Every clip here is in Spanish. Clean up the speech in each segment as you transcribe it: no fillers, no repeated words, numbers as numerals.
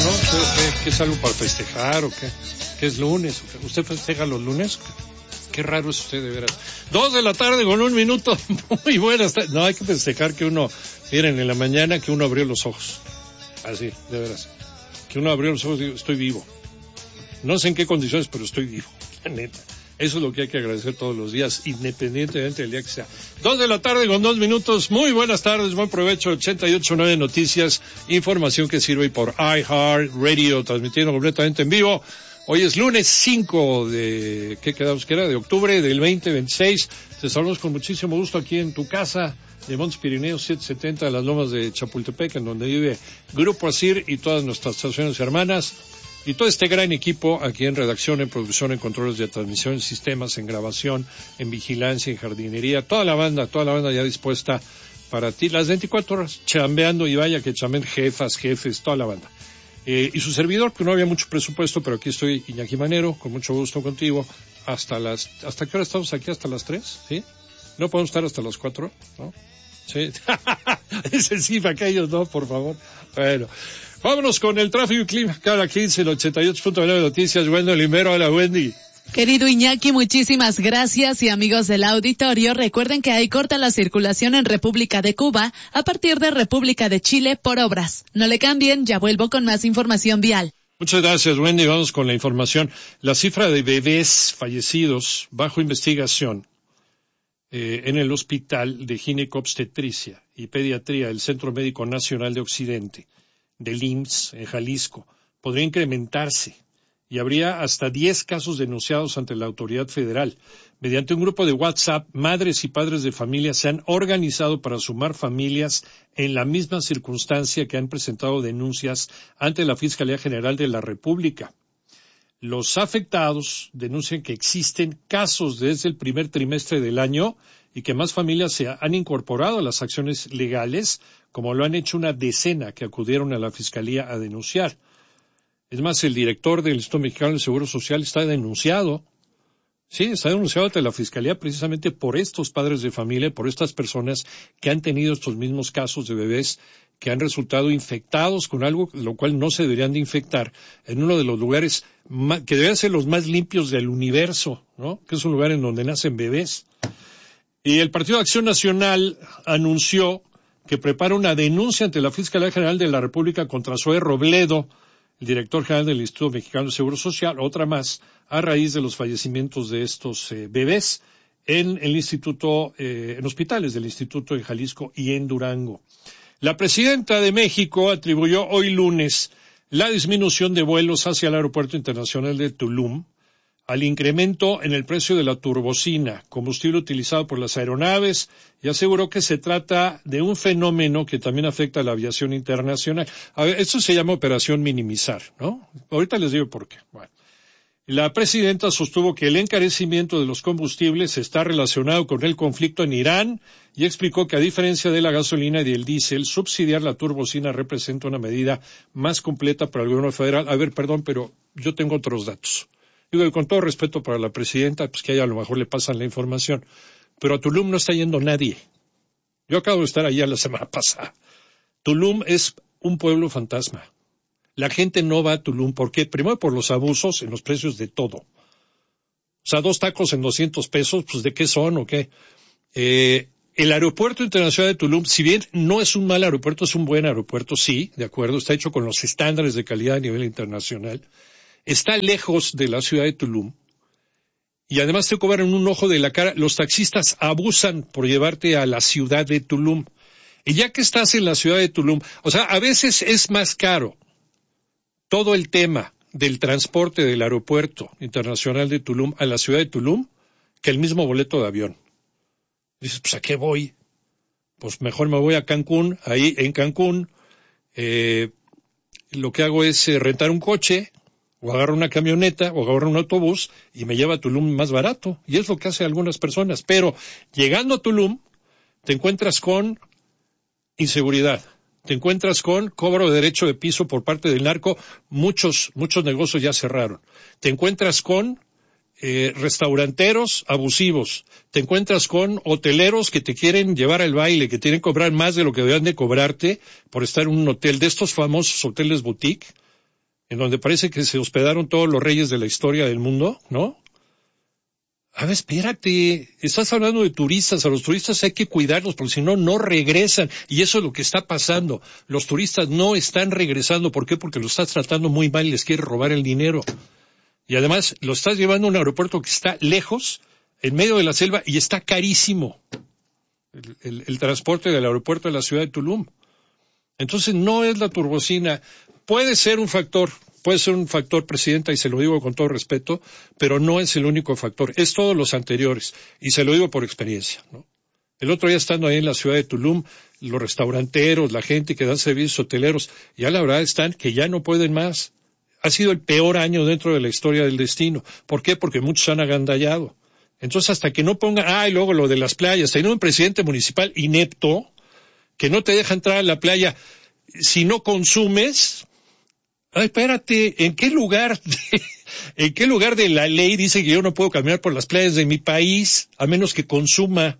¿No? ¿Qué es algo para festejar o qué? ¿Qué es lunes? ¿Usted festeja los lunes? Qué raro es usted, de veras. 2:00 p.m. con 1 minuto. Muy buenas tardes. No, hay que festejar que uno, miren, en la mañana que uno abrió los ojos. Así, de veras. Que uno abrió los ojos y digo, estoy vivo. No sé en qué condiciones, pero estoy vivo. La neta. Eso es lo que hay que agradecer todos los días, independientemente del día que sea. 2:00 p.m. con 2 minutos. Muy buenas tardes, buen provecho. 88.9 Noticias, información que sirve por iHeart Radio, transmitiendo completamente en vivo. Hoy es lunes 5 de, ¿qué quedamos que era? De octubre del 2026. Te saludamos con muchísimo gusto aquí en tu casa de Montes Pirineos 770 de las Lomas de Chapultepec, en donde vive Grupo Asir y todas nuestras estaciones hermanas. Y todo este gran equipo aquí en redacción, en producción, en controles de transmisión, en sistemas, en grabación, en vigilancia, en jardinería, toda la banda ya dispuesta para ti, las 24 horas, chambeando, y vaya que chamben jefas, jefes, toda la banda. Y su servidor, que no había mucho presupuesto, pero aquí estoy, Iñaki Manero, con mucho gusto contigo, ¿hasta qué hora estamos aquí? ¿Hasta las 3? ¿Sí? ¿No podemos estar hasta las 4? ¿No? Sí. Ese sí, para aquellos no, por favor. Bueno. Vámonos con el tráfico y clima. Cada 15, el 88.9 Noticias. Wendy Limero, hola Wendy. Querido Iñaki, muchísimas gracias, y amigos del auditorio, recuerden que hay corta la circulación en República de Cuba a partir de República de Chile por obras. No le cambien, ya vuelvo con más información vial. Muchas gracias, Wendy. Vamos con la información. La cifra de bebés fallecidos bajo investigación en el Hospital de Ginecobstetricia y Pediatría del Centro Médico Nacional de Occidente del IMSS en Jalisco podría incrementarse, y habría hasta 10 casos denunciados ante la autoridad federal. Mediante un grupo de WhatsApp, madres y padres de familia se han organizado para sumar familias en la misma circunstancia que han presentado denuncias ante la Fiscalía General de la República. Los afectados denuncian que existen casos desde el primer trimestre del año y que más familias se han incorporado a las acciones legales, como lo han hecho una decena que acudieron a la Fiscalía a denunciar. Es más, el director del Instituto Mexicano del Seguro Social está denunciado. Sí, está denunciado ante la Fiscalía precisamente por estos padres de familia, por estas personas que han tenido estos mismos casos de bebés que han resultado infectados con algo, lo cual no se deberían de infectar, en uno de los lugares que deberían ser los más limpios del universo, ¿no? Que es un lugar en donde nacen bebés. Y el Partido de Acción Nacional anunció que prepara una denuncia ante la Fiscalía General de la República contra Zoé Robledo, el director general del Instituto Mexicano de Seguro Social, otra más, a raíz de los fallecimientos de estos bebés en el instituto, en hospitales del instituto en Jalisco y en Durango. La presidenta de México atribuyó hoy lunes la disminución de vuelos hacia el Aeropuerto Internacional de Tulum al incremento en el precio de la turbocina, combustible utilizado por las aeronaves, y aseguró que se trata de un fenómeno que también afecta a la aviación internacional. A ver, esto se llama operación minimizar, ¿no? Ahorita les digo por qué. Bueno. La presidenta sostuvo que el encarecimiento de los combustibles está relacionado con el conflicto en Irán y explicó que, a diferencia de la gasolina y del diésel, subsidiar la turbocina representa una medida más completa para el gobierno federal. A ver, perdón, pero yo tengo otros datos. Digo, y con todo respeto para la presidenta, pues que a ella a lo mejor le pasan la información, pero a Tulum no está yendo nadie. Yo acabo de estar allá la semana pasada. Tulum es un pueblo fantasma. La gente no va a Tulum. ¿Por qué? Primero, por los abusos en los precios de todo. O sea, 2 tacos en 200 pesos, pues ¿de qué son o qué? El aeropuerto internacional de Tulum, si bien no es un mal aeropuerto, es un buen aeropuerto, sí, de acuerdo, está hecho con los estándares de calidad a nivel internacional. Está lejos de la ciudad de Tulum y además te cobran un ojo de la cara. Los taxistas abusan por llevarte a la ciudad de Tulum. Y ya que estás en la ciudad de Tulum, o sea, a veces es más caro todo el tema del transporte del aeropuerto internacional de Tulum a la ciudad de Tulum que el mismo boleto de avión. Dices, pues ¿a qué voy? Pues mejor me voy a Cancún. Ahí en Cancún lo que hago es rentar un coche, o agarro una camioneta, o agarro un autobús, y me lleva a Tulum más barato. Y es lo que hacen algunas personas. Pero llegando a Tulum, te encuentras con inseguridad. Te encuentras con cobro de derecho de piso por parte del narco. Muchos negocios ya cerraron. Te encuentras con restauranteros abusivos. Te encuentras con hoteleros que te quieren llevar al baile, que tienen que cobrar más de lo que deberían de cobrarte por estar en un hotel de estos famosos hoteles boutique. en donde parece que se hospedaron todos los reyes de la historia del mundo, ¿no? A ver, espérate, estás hablando de turistas, a los turistas hay que cuidarlos porque si no, no regresan, y eso es lo que está pasando. Los turistas no están regresando, ¿por qué? Porque los estás tratando muy mal y les quieres robar el dinero. Y además, lo estás llevando a un aeropuerto que está lejos, en medio de la selva, y está carísimo el transporte del aeropuerto de la ciudad de Tulum. Entonces, no es la turbocina. Puede ser un factor, Presidenta, y se lo digo con todo respeto, pero no es el único factor. Es todos los anteriores, y se lo digo por experiencia, ¿no? El otro día estando ahí en la ciudad de Tulum, los restauranteros, la gente que dan servicios hoteleros, ya la verdad están que ya no pueden más. Ha sido el peor año dentro de la historia del destino. ¿Por qué? Porque muchos han agandallado. Entonces, hasta que no pongan, y luego lo de las playas, teniendo un presidente municipal inepto, que no te deja entrar a la playa si no consumes. Espérate, ¿en qué lugar de la ley dice que yo no puedo caminar por las playas de mi país a menos que consuma?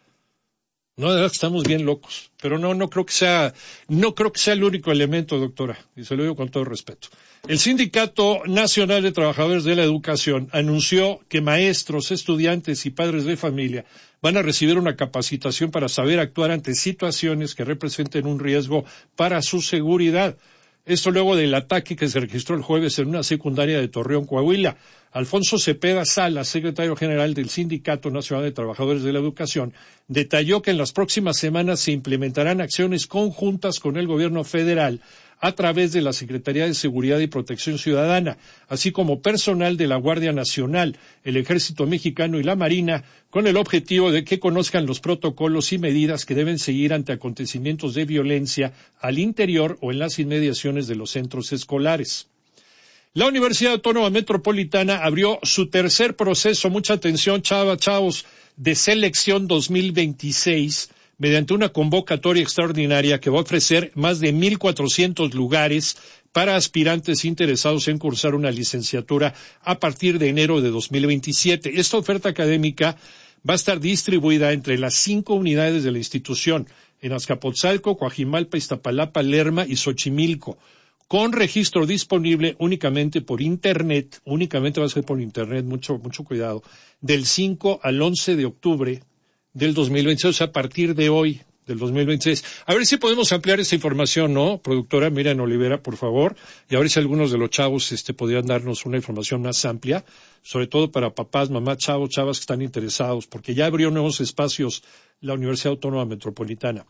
No, de verdad que estamos bien locos. Pero no creo que sea el único elemento, doctora, y se lo digo con todo respeto. El Sindicato Nacional de Trabajadores de la Educación anunció que maestros, estudiantes y padres de familia van a recibir una capacitación para saber actuar ante situaciones que representen un riesgo para su seguridad. Esto luego del ataque que se registró el jueves en una secundaria de Torreón, Coahuila. Alfonso Cepeda Salas, secretario general del Sindicato Nacional de Trabajadores de la Educación, detalló que en las próximas semanas se implementarán acciones conjuntas con el gobierno federal a través de la Secretaría de Seguridad y Protección Ciudadana, así como personal de la Guardia Nacional, el Ejército Mexicano y la Marina, con el objetivo de que conozcan los protocolos y medidas que deben seguir ante acontecimientos de violencia al interior o en las inmediaciones de los centros escolares. La Universidad Autónoma Metropolitana abrió su tercer proceso, mucha atención, chavos, de selección 2026, mediante una convocatoria extraordinaria que va a ofrecer más de 1,400 lugares para aspirantes interesados en cursar una licenciatura a partir de enero de 2027. Esta oferta académica va a estar distribuida entre las 5 unidades de la institución, en Azcapotzalco, Coajimalpa, Iztapalapa, Lerma y Xochimilco, con registro disponible únicamente por Internet, únicamente va a ser por Internet, mucho cuidado, del 5 al 11 de octubre del 2026, o sea, a partir de hoy, del 2026. A ver si podemos ampliar esta información, ¿no, productora Miriam Olivera, por favor? Y a ver si algunos de los chavos podrían darnos una información más amplia, sobre todo para papás, mamás, chavos, chavas que están interesados, porque ya abrió nuevos espacios la Universidad Autónoma Metropolitana.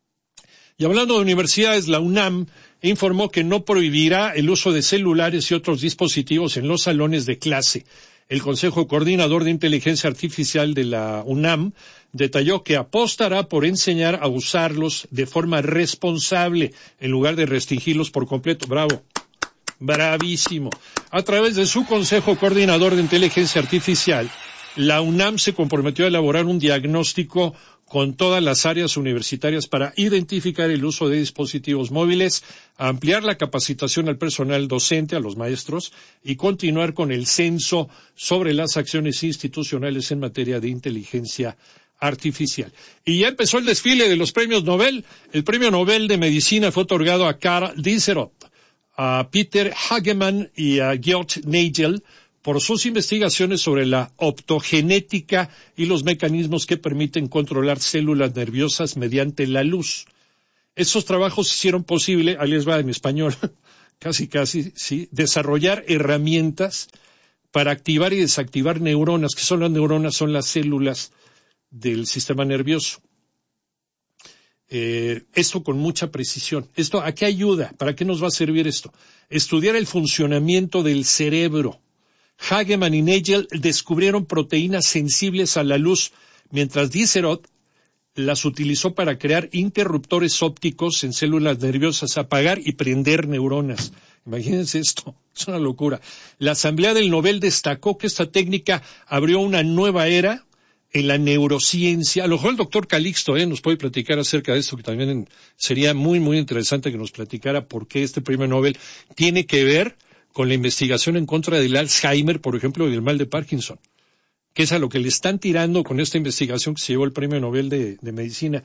Y hablando de universidades, la UNAM informó que no prohibirá el uso de celulares y otros dispositivos en los salones de clase. El Consejo Coordinador de Inteligencia Artificial de la UNAM detalló que apostará por enseñar a usarlos de forma responsable en lugar de restringirlos por completo. Bravo, bravísimo. A través de su Consejo Coordinador de Inteligencia Artificial, la UNAM se comprometió a elaborar un diagnóstico con todas las áreas universitarias para identificar el uso de dispositivos móviles, ampliar la capacitación al personal docente, a los maestros, y continuar con el censo sobre las acciones institucionales en materia de inteligencia artificial. Y ya empezó el desfile de los premios Nobel. El premio Nobel de Medicina fue otorgado a Karl Diderot, a Peter Hagemann y a Georg Nagel, por sus investigaciones sobre la optogenética y los mecanismos que permiten controlar células nerviosas mediante la luz. Estos trabajos hicieron posible, ahí les va en español, casi, sí, desarrollar herramientas para activar y desactivar neuronas. ¿Qué son las neuronas? Son las células del sistema nervioso. Esto con mucha precisión. ¿Esto a qué ayuda? ¿Para qué nos va a servir esto? Estudiar el funcionamiento del cerebro. Hagemann y Nagel descubrieron proteínas sensibles a la luz, mientras Diderot las utilizó para crear interruptores ópticos en células nerviosas, apagar y prender neuronas. Imagínense esto, es una locura. La Asamblea del Nobel destacó que esta técnica abrió una nueva era en la neurociencia. A lo mejor el doctor Calixto nos puede platicar acerca de esto, que también sería muy, muy interesante que nos platicara por qué este premio Nobel tiene que ver con la investigación en contra del Alzheimer, por ejemplo, y del mal de Parkinson, que es a lo que le están tirando con esta investigación que se llevó el premio Nobel de Medicina.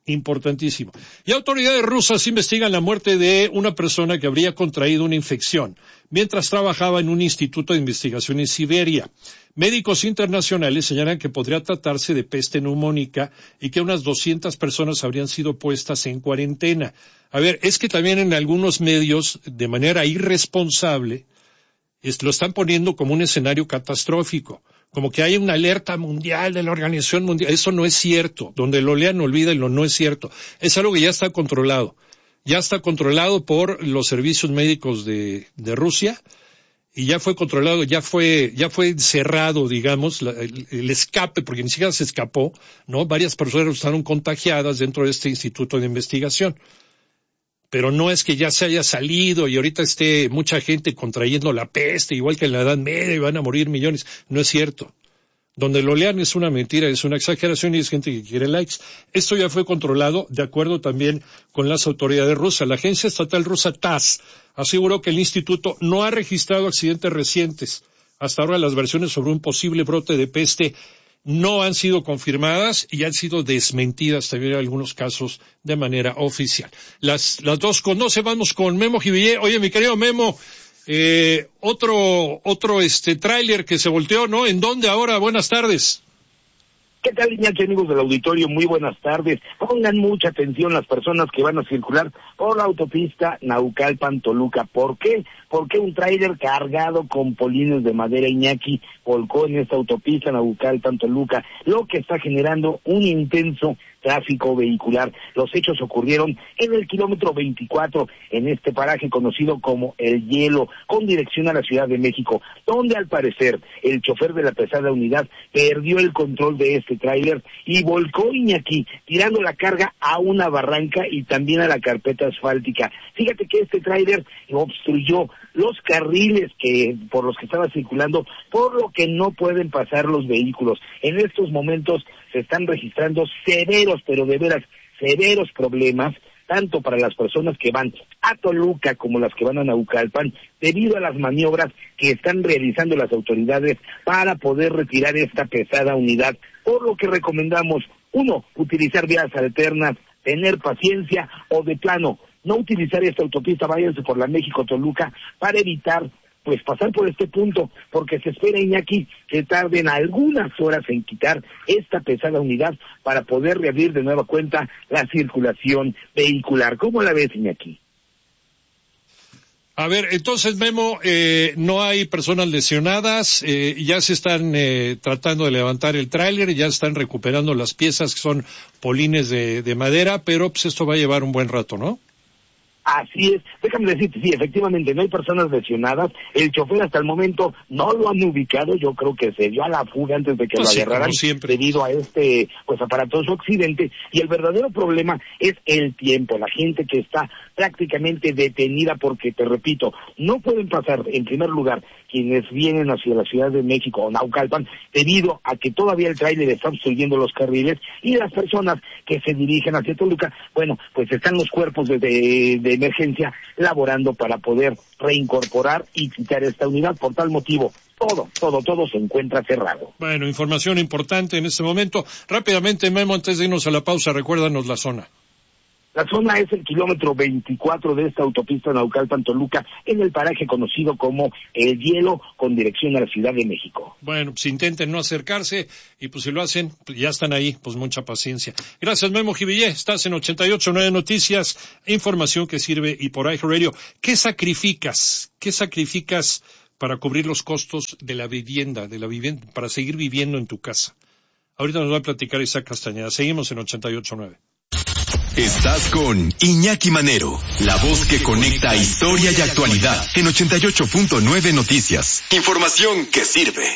Importantísimo. Y autoridades rusas investigan la muerte de una persona que habría contraído una infección mientras trabajaba en un instituto de investigación en Siberia. Médicos internacionales señalan que podría tratarse de peste neumónica y que unas 200 personas habrían sido puestas en cuarentena. A ver, es que también en algunos medios, de manera irresponsable, lo están poniendo como un escenario catastrófico, como que hay una alerta mundial de la Organización Mundial. Eso no es cierto. Donde lo lean, olvídenlo, no es cierto. Es algo que ya está controlado. Ya está controlado por los servicios médicos de Rusia y ya fue controlado, ya fue cerrado, digamos, el escape, porque ni siquiera se escapó, ¿no? Varias personas estaban contagiadas dentro de este instituto de investigación. Pero no es que ya se haya salido y ahorita esté mucha gente contrayendo la peste, igual que en la Edad Media, y van a morir millones. No es cierto. Donde lo lean es una mentira, es una exageración y es gente que quiere likes. Esto ya fue controlado de acuerdo también con las autoridades rusas. La agencia estatal rusa TASS aseguró que el instituto no ha registrado accidentes recientes. Hasta ahora las versiones sobre un posible brote de peste no han sido confirmadas y han sido desmentidas también en algunos casos de manera oficial. Las 2:12, vamos con Memo Jivillé. Oye, mi querido Memo, otro tráiler que se volteó, ¿no? ¿En dónde ahora? Buenas tardes. ¿Qué tal, Iñaki, amigos del auditorio? Muy buenas tardes. Pongan mucha atención las personas que van a circular por la autopista Naucalpan-Toluca. ¿Por qué? Porque un tráiler cargado con polines de madera, Iñaki, volcó en esta autopista Naucalpan-Toluca, lo que está generando un intenso tráfico vehicular. Los hechos ocurrieron en el kilómetro 24, en este paraje conocido como El Hielo, con dirección a la Ciudad de México, donde al parecer el chofer de la pesada unidad perdió el control de este tráiler y volcó, Iñaki, tirando la carga a una barranca y también a la carpeta asfáltica. Fíjate que este tráiler obstruyó los carriles por los que estaba circulando, por lo que no pueden pasar los vehículos. En estos momentos se están registrando severos, pero de veras severos problemas, tanto para las personas que van a Toluca como las que van a Naucalpan, debido a las maniobras que están realizando las autoridades para poder retirar esta pesada unidad. Por lo que recomendamos, 1, utilizar vías alternas, tener paciencia o de plano no utilizar esta autopista, váyanse por la México-Toluca para evitar pasar por este punto, porque se espera, Iñaki, que tarden algunas horas en quitar esta pesada unidad para poder reabrir de nueva cuenta la circulación vehicular. ¿Cómo la ves, Iñaki? A ver, entonces, Memo, no hay personas lesionadas, ya se están tratando de levantar el tráiler, ya están recuperando las piezas que son polines de madera, pero pues esto va a llevar un buen rato, ¿no? Así es, déjame decirte, sí, efectivamente no hay personas lesionadas, el chofer hasta el momento no lo han ubicado, yo creo que se dio a la fuga antes de que lo agarraran debido a este aparatoso accidente, y el verdadero problema es el tiempo, la gente que está prácticamente detenida porque, te repito, no pueden pasar, en primer lugar, quienes vienen hacia la Ciudad de México o Naucalpan, debido a que todavía el tráiler está obstruyendo los carriles, y las personas que se dirigen hacia Toluca, bueno, pues están los cuerpos de emergencia laborando para poder reincorporar y quitar esta unidad. Por tal motivo, todo se encuentra cerrado. Bueno, información importante en este momento. Rápidamente, Memo, antes de irnos a la pausa, recuérdanos la zona. La zona es el kilómetro 24 de esta autopista Naucalpan-Toluca, en el paraje conocido como El Hielo, con dirección a la Ciudad de México. Bueno, pues intenten no acercarse, y pues si lo hacen, ya están ahí, pues mucha paciencia. Gracias, Memo Jivillé, estás en 88.9 Noticias, información que sirve y por iHeartRadio. ¿Qué sacrificas para cubrir los costos de la vivienda, para seguir viviendo en tu casa? Ahorita nos va a platicar Isaac Castañeda. Seguimos en 88.9. Estás con Iñaki Manero, la voz que conecta historia y actualidad en 88.9 Noticias. Información que sirve.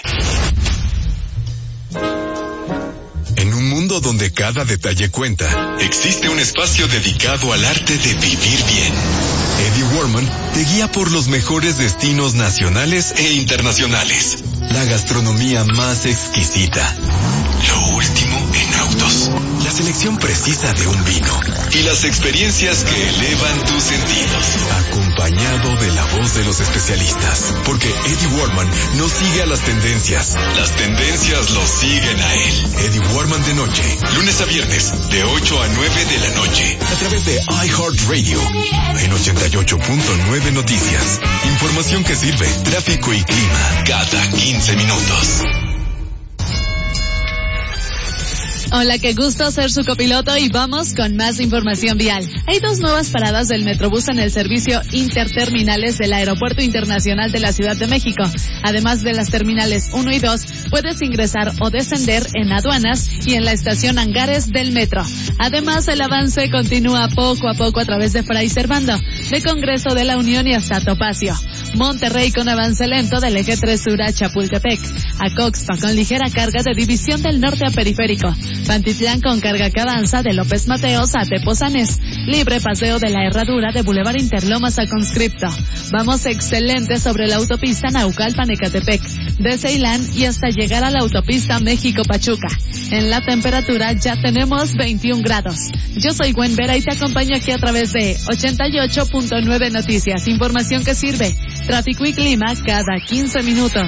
En un mundo donde cada detalle cuenta, existe un espacio dedicado al arte de vivir bien. Eddie Warman te guía por los mejores destinos nacionales e internacionales. La gastronomía más exquisita. Lo último en autos. La selección precisa de un vino y las experiencias que elevan tus sentidos, acompañado de la voz de los especialistas, porque Eddie Warman no sigue a las tendencias lo siguen a él. Eddie Warman de noche, lunes a viernes, de 8 a 9 de la noche, a través de iHeartRadio, en 88.9 Noticias. Información que sirve, tráfico y clima, cada 15 minutos. Hola, qué gusto ser su copiloto y vamos con más información vial. Hay 2 nuevas paradas del Metrobús en el servicio interterminales del Aeropuerto Internacional de la Ciudad de México. Además de las terminales 1 y 2, puedes ingresar o descender en aduanas y en la estación Hangares del Metro. Además, el avance continúa poco a poco a través de Fray Servando, de Congreso de la Unión y hasta Topacio. Monterrey con avance lento del eje 3 sur a Chapultepec. Acoxpa con ligera carga de División del Norte a Periférico. Pantitlán con carga que avanza de López Mateos a Tepozanes. Libre paseo de la Herradura de Boulevard Interlomas a Conscripto. Vamos excelente sobre la autopista Naucalpan-Ecatepec, de Ceilán y hasta llegar a la autopista México-Pachuca. En la temperatura ya tenemos 21 grados. Yo soy Gwen Vera y te acompaño aquí a través de 88.9 Noticias. Información que sirve. Tráfico y clima cada 15 minutos.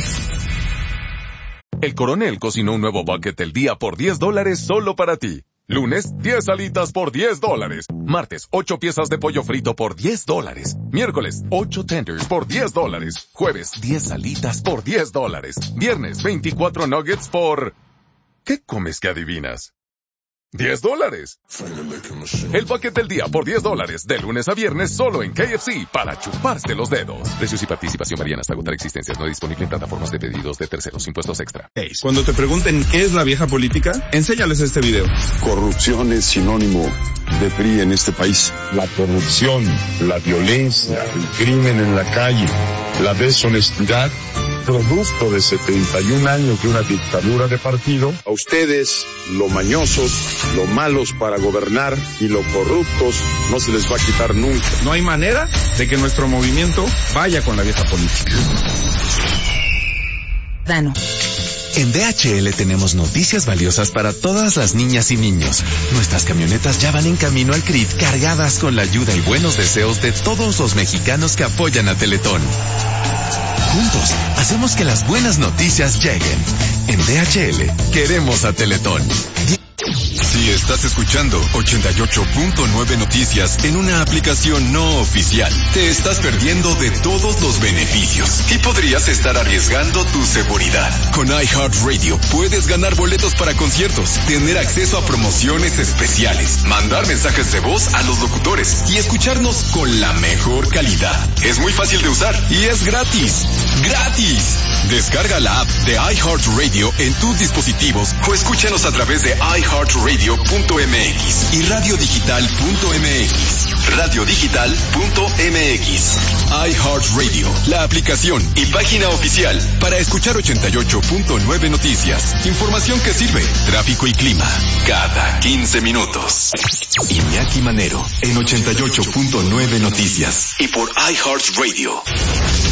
El Coronel cocinó un nuevo bucket del día por $10 solo para ti. Lunes, 10 alitas por $10. Martes, 8 piezas de pollo frito por $10. Miércoles, 8 tenders por $10. Jueves, 10 alitas por $10. Viernes, 24 nuggets por... ¿Qué comes que adivinas? $10. El paquete del día por $10, de lunes a viernes solo en KFC, para chuparse los dedos. Precios y participación varían hasta agotar existencias. No disponible en plataformas de pedidos de terceros. Impuestos extra. Cuando te pregunten qué es la vieja política, enséñales este video. Corrupción es sinónimo de PRI en este país. La corrupción, la violencia, el crimen en la calle, la deshonestidad, producto de 71 años de una dictadura de partido. A ustedes, lo mañosos, lo malos para gobernar y lo corruptos, no se les va a quitar nunca. No hay manera de que nuestro movimiento vaya con la vieja política. Dano. En DHL tenemos noticias valiosas para todas las niñas y niños. Nuestras camionetas ya van en camino al CRIT, cargadas con la ayuda y buenos deseos de todos los mexicanos que apoyan a Teletón. Juntos, hacemos que las buenas noticias lleguen. En DHL, queremos a Teletón. Si estás escuchando 88.9 Noticias en una aplicación no oficial, te estás perdiendo de todos los beneficios y podrías estar arriesgando tu seguridad. Con iHeartRadio puedes ganar boletos para conciertos, tener acceso a promociones especiales, mandar mensajes de voz a los locutores y escucharnos con la mejor calidad. Es muy fácil de usar y es gratis. ¡Gratis! Descarga la app de iHeartRadio en tus dispositivos o escúchanos a través de iHeartRadio.mx y radiodigital.mx. Radiodigital.mx. iHeartRadio, la aplicación y página oficial para escuchar 88.9 Noticias. Información que sirve, tráfico y clima, cada 15 minutos. Iñaki Manero, en 88.9 Noticias y por iHeartRadio.